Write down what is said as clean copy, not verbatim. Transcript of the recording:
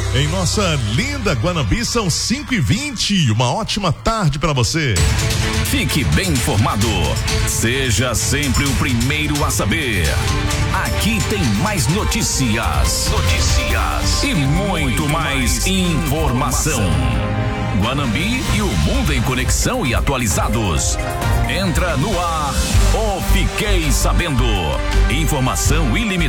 Em nossa linda Guanambi são 5h20. Uma ótima tarde para você. Fique bem informado. Seja sempre o primeiro a saber. Aqui tem mais notícias. E muito mais informação. Guanambi e o mundo em conexão e atualizados. Entra no ar. Fiquei sabendo. Informação ilimitada.